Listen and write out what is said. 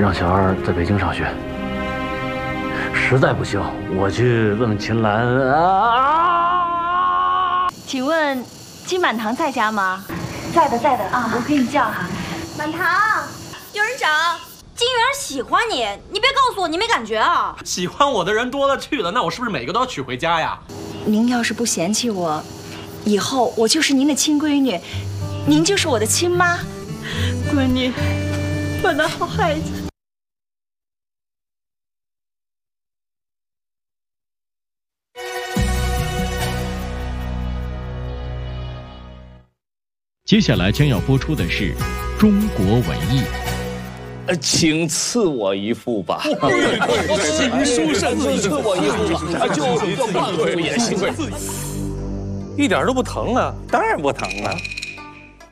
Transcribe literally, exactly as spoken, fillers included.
让小二在北京上学。实在不行，我去问问秦岚啊。 请问金满堂在家吗？ 在的，在的啊，我给你叫哈。 满堂，有人找。金元喜欢你，你别告诉我你没感觉啊！ 喜欢我的人多了去了，那我是不是每个都要娶回家呀？ 您要是不嫌弃我，以后我就是您的亲闺女，您就是我的亲妈。闺女，我的好孩子。 接下来将要播出的是中国文艺。 呃，请赐我一副吧。行书圣旨，赐我一副吧，就一个半副也行。 一点都不疼啊，当然不疼了。